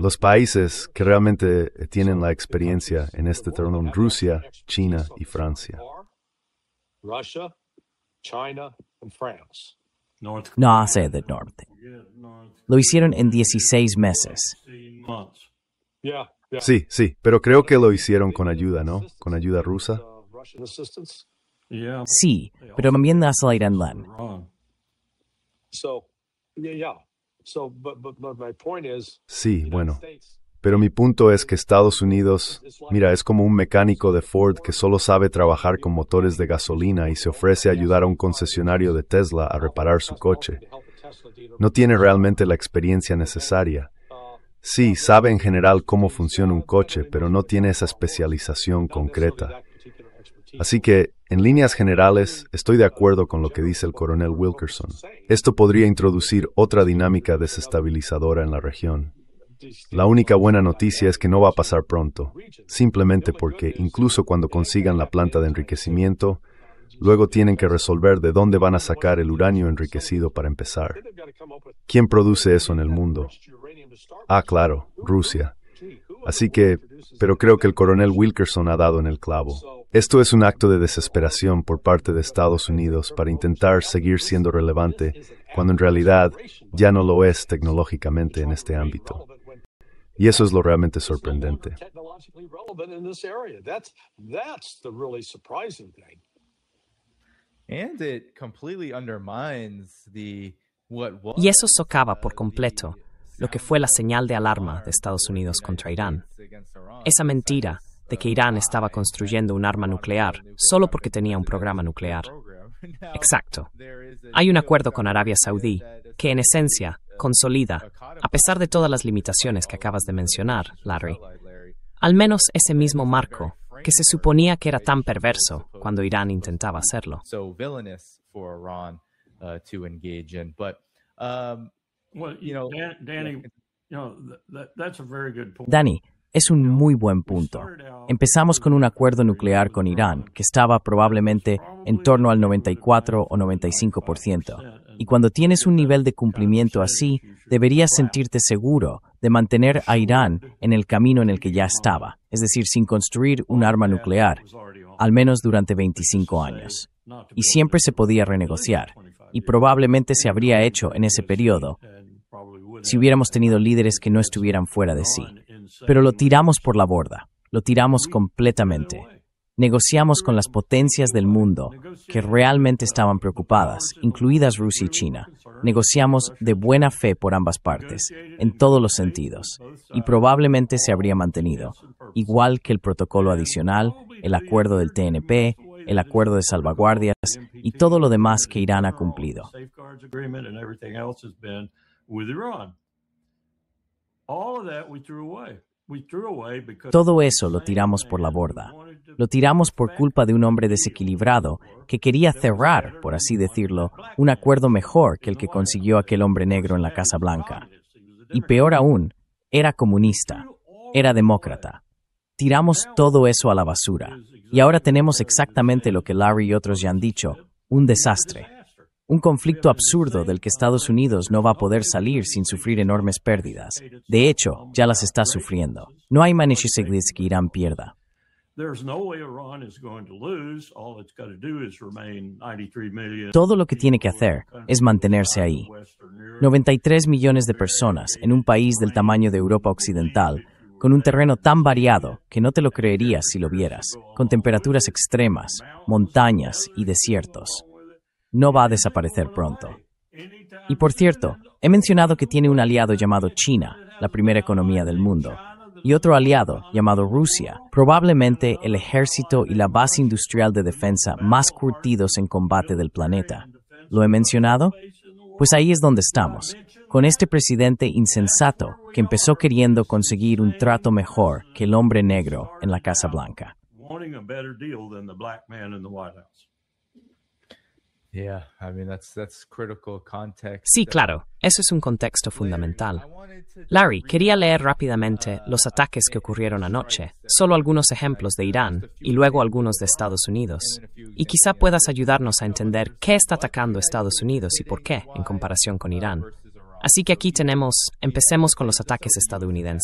los países que realmente tienen la experiencia en este terreno: Rusia, China y Francia. No hace del norte. Lo hicieron en 16 meses. Sí, pero creo que lo hicieron con ayuda, ¿no? Con ayuda rusa. Sí, pero también hace la Irán. Sí, bueno. Pero mi punto es que Estados Unidos, mira, es como un mecánico de Ford que solo sabe trabajar con motores de gasolina y se ofrece a ayudar a un concesionario de Tesla a reparar su coche. No tiene realmente la experiencia necesaria. Sí, sabe en general cómo funciona un coche, pero no tiene esa especialización concreta. Así que, en líneas generales, estoy de acuerdo con lo que dice el coronel Wilkerson. Esto podría introducir otra dinámica desestabilizadora en la región. La única buena noticia es que no va a pasar pronto, simplemente porque, incluso cuando consigan la planta de enriquecimiento, luego tienen que resolver de dónde van a sacar el uranio enriquecido para empezar. ¿Quién produce eso en el mundo? Ah, claro, Rusia. Así que, pero creo que el coronel Wilkerson ha dado en el clavo. Esto es un acto de desesperación por parte de Estados Unidos para intentar seguir siendo relevante, cuando en realidad ya no lo es tecnológicamente en este ámbito. Y eso es lo realmente sorprendente. Y eso socava por completo lo que fue la señal de alarma de Estados Unidos contra Irán. Esa mentira de que Irán estaba construyendo un arma nuclear solo porque tenía un programa nuclear. Exacto. Hay un acuerdo con Arabia Saudí que, en esencia, consolida, a pesar de todas las limitaciones que acabas de mencionar, Larry, al menos ese mismo marco que se suponía que era tan perverso cuando Irán intentaba hacerlo. Danny, es un muy buen punto. Empezamos con un acuerdo nuclear con Irán que estaba probablemente en torno al 94 o 95%. Y cuando tienes un nivel de cumplimiento así, deberías sentirte seguro de mantener a Irán en el camino en el que ya estaba, es decir, sin construir un arma nuclear, al menos durante 25 años. Y siempre se podía renegociar, y probablemente se habría hecho en ese periodo si hubiéramos tenido líderes que no estuvieran fuera de sí. Pero lo tiramos por la borda, lo tiramos completamente. Negociamos con las potencias del mundo que realmente estaban preocupadas, incluidas Rusia y China. Negociamos de buena fe por ambas partes, en todos los sentidos, y probablemente se habría mantenido, igual que el protocolo adicional, el acuerdo del TNP, el acuerdo de salvaguardias y todo lo demás que Irán ha cumplido. Todo eso lo tiramos por la borda. Lo tiramos por culpa de un hombre desequilibrado que quería cerrar, por así decirlo, un acuerdo mejor que el que consiguió aquel hombre negro en la Casa Blanca. Y peor aún, era comunista, era demócrata. Tiramos todo eso a la basura. Y ahora tenemos exactamente lo que Larry y otros ya han dicho, un desastre. Un conflicto absurdo del que Estados Unidos no va a poder salir sin sufrir enormes pérdidas. De hecho, ya las está sufriendo. No hay manera que Irán pierda. Todo lo que tiene que hacer es mantenerse ahí. 93 millones de personas en un país del tamaño de Europa Occidental, con un terreno tan variado que no te lo creerías si lo vieras, con temperaturas extremas, montañas y desiertos. No va a desaparecer pronto. Y por cierto, he mencionado que tiene un aliado llamado China, la primera economía del mundo, y otro aliado llamado Rusia, probablemente el ejército y la base industrial de defensa más curtidos en combate del planeta. ¿Lo he mencionado? Pues ahí es donde estamos, con este presidente insensato que empezó queriendo conseguir un trato mejor que el hombre negro en la Casa Blanca. Sí, claro, eso es un contexto fundamental. Larry, quería leer rápidamente los ataques que ocurrieron anoche, solo algunos ejemplos de Irán y luego algunos de Estados Unidos. Y quizá puedas ayudarnos a entender qué está atacando Estados Unidos y por qué en comparación con Irán. Así que aquí empecemos con los ataques estadounidenses.